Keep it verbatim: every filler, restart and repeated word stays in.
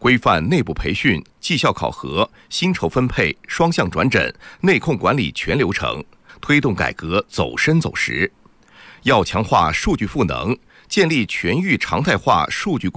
规范内部培训、绩效考核、薪酬分配、双向转诊、内控管理全流程，推动改革走深走实。要强化数据赋能，建立全域常态化数据